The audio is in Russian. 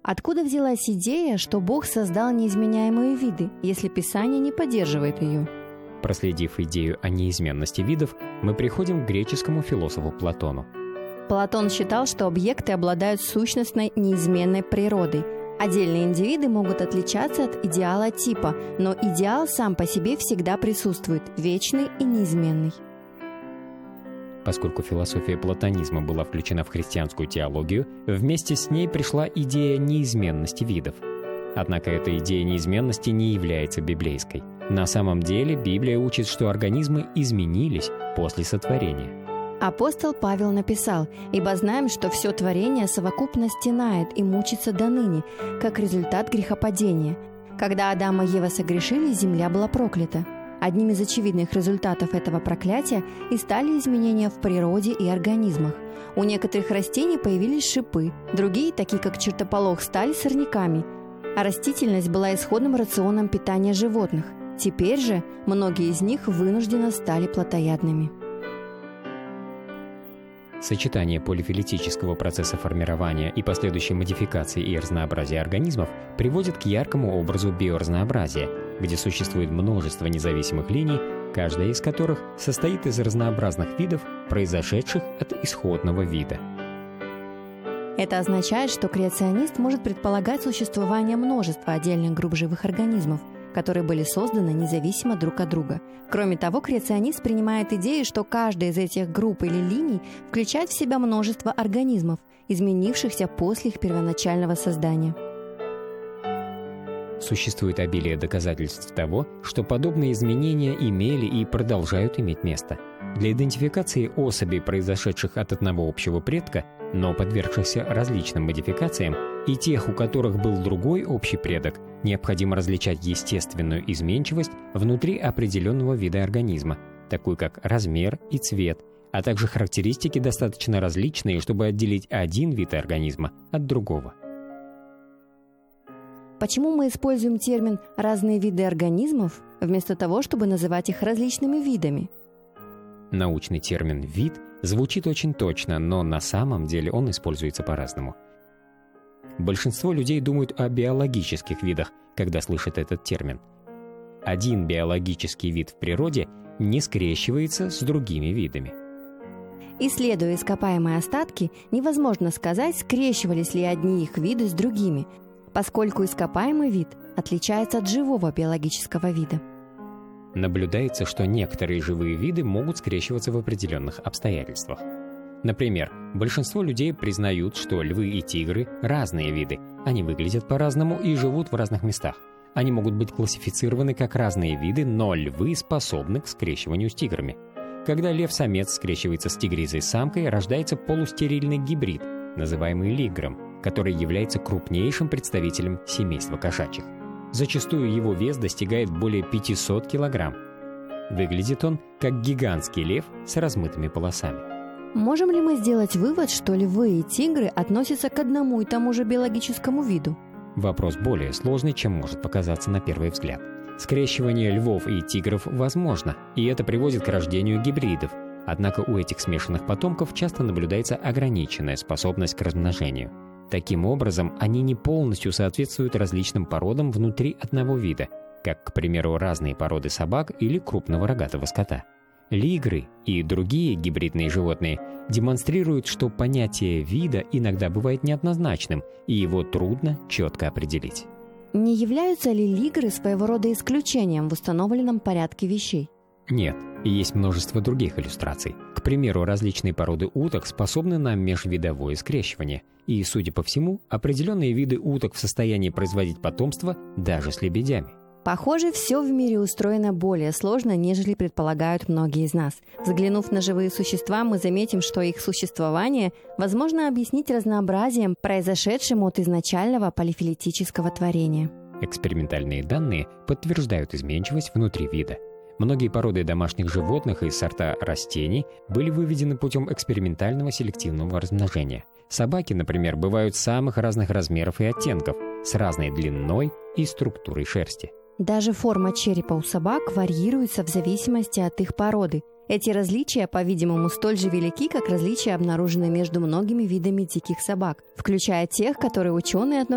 Откуда взялась идея, что Бог создал неизменяемые виды, если Писание не поддерживает ее? Проследив идею о неизменности видов, мы приходим к греческому философу Платону. Платон считал, что объекты обладают сущностной неизменной природой. Отдельные индивиды могут отличаться от идеала типа, но идеал сам по себе всегда присутствует, вечный и неизменный. Поскольку философия платонизма была включена в христианскую теологию, вместе с ней пришла идея неизменности видов. Однако эта идея неизменности не является библейской. На самом деле Библия учит, что организмы изменились после сотворения. Апостол Павел написал: «Ибо знаем, что все творение совокупно стенает и мучится доныне, как результат грехопадения. Когда Адам и Ева согрешили, земля была проклята». Одним из очевидных результатов этого проклятия и стали изменения в природе и организмах. У некоторых растений появились шипы, другие, такие как чертополох, стали сорняками, а растительность была исходным рационом питания животных. Теперь же многие из них вынужденно стали плотоядными. Сочетание полифилетического процесса формирования и последующей модификации и разнообразия организмов приводит к яркому образу биоразнообразия, где существует множество независимых линий, каждая из которых состоит из разнообразных видов, произошедших от исходного вида. Это означает, что креационист может предполагать существование множества отдельных групп живых организмов, которые были созданы независимо друг от друга. Кроме того, креационист принимает идею, что каждая из этих групп или линий включает в себя множество организмов, изменившихся после их первоначального создания. Существует обилие доказательств того, что подобные изменения имели и продолжают иметь место. Для идентификации особей, произошедших от одного общего предка, но подвергшихся различным модификациям, и тех, у которых был другой общий предок, необходимо различать естественную изменчивость внутри определенного вида организма, такую как размер и цвет, а также характеристики достаточно различные, чтобы отделить один вид организма от другого. Почему мы используем термин «разные виды организмов» вместо того, чтобы называть их различными видами? Научный термин «вид» звучит очень точно, но на самом деле он используется по-разному. Большинство людей думают о биологических видах, когда слышат этот термин. Один биологический вид в природе не скрещивается с другими видами. Исследуя ископаемые остатки, невозможно сказать, скрещивались ли одни их виды с другими, поскольку ископаемый вид отличается от живого биологического вида. Наблюдается, что некоторые живые виды могут скрещиваться в определенных обстоятельствах. Например, большинство людей признают, что львы и тигры – разные виды. Они выглядят по-разному и живут в разных местах. Они могут быть классифицированы как разные виды, но львы способны к скрещиванию с тиграми. Когда лев-самец скрещивается с тигрицей-самкой, рождается полустерильный гибрид, называемый лигром, который является крупнейшим представителем семейства кошачьих. Зачастую его вес достигает более 500 килограмм. Выглядит он как гигантский лев с размытыми полосами. Можем ли мы сделать вывод, что львы и тигры относятся к одному и тому же биологическому виду? Вопрос более сложный, чем может показаться на первый взгляд. Скрещивание львов и тигров возможно, и это приводит к рождению гибридов. Однако у этих смешанных потомков часто наблюдается ограниченная способность к размножению. Таким образом, они не полностью соответствуют различным породам внутри одного вида, как, к примеру, разные породы собак или крупного рогатого скота. Лигры и другие гибридные животные демонстрируют, что понятие вида иногда бывает неоднозначным, и его трудно четко определить. Не являются ли лигры своего рода исключением в установленном порядке вещей? Нет, есть множество других иллюстраций. К примеру, различные породы уток способны на межвидовое скрещивание, и, судя по всему, определенные виды уток в состоянии производить потомство даже с лебедями. Похоже, все в мире устроено более сложно, нежели предполагают многие из нас. Взглянув на живые существа, мы заметим, что их существование возможно объяснить разнообразием, произошедшим от изначального полифилетического творения. Экспериментальные данные подтверждают изменчивость внутри вида. Многие породы домашних животных и сорта растений были выведены путем экспериментального селективного размножения. Собаки, например, бывают самых разных размеров и оттенков, с разной длиной и структурой шерсти. Даже форма черепа у собак варьируется в зависимости от их породы. Эти различия, по-видимому, столь же велики, как различия, обнаруженные между многими видами диких собак, включая тех, которые ученые относят